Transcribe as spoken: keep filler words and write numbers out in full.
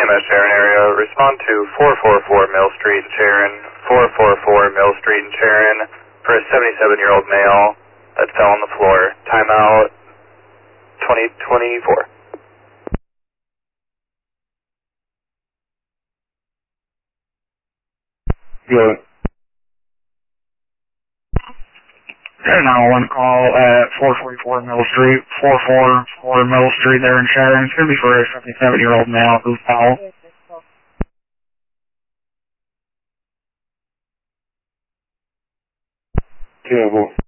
M S Sharon area. Respond to four forty-four Mill Street in Sharon, four forty-four Mill Street in Sharon for a seventy-seven-year-old male that fell on the floor. Timeout twenty twenty-four. Good. nine one one call at four forty-four Mill Street, four forty-four Mill Street there in Sharon. It's going to be for a seventy-seven-year-old male who fell. Terrible.